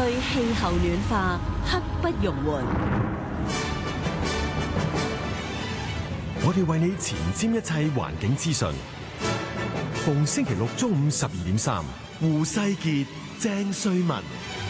對氣候暖化刻不容緩。 我哋為你前瞻一切環境資訊。逢星期六中午12.3，胡世傑、鄭瑞文。